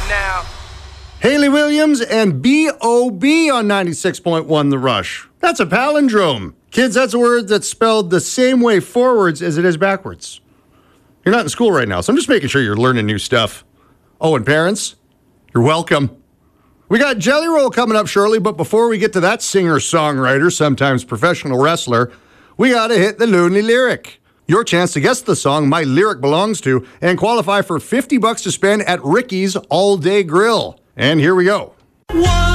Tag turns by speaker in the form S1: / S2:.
S1: now.
S2: Hayley Williams and B.O.B. on 96.1 The Rush. That's a palindrome. Kids, that's a word that's spelled the same way forwards as it is backwards. You're not in school right now, so I'm just making sure you're learning new stuff. Oh, and parents, you're welcome. We got Jelly Roll coming up shortly, but before we get to that singer-songwriter, sometimes professional wrestler, we got to hit the Looney Lyric. Your chance to guess the song my lyric belongs to and qualify for $50 to spend at Ricky's All Day Grill. And here we go.